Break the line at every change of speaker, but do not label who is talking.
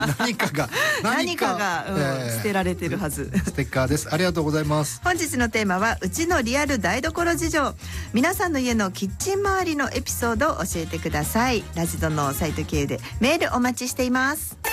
何かが
捨てられてるはず。
ステッカーです。ありがとうございます。
本日のテーマはうちのリアル台所事情。皆さんの家のキッチン周りのエピソードを教えてください。ラジドのサイト経由でメールお待ちしています。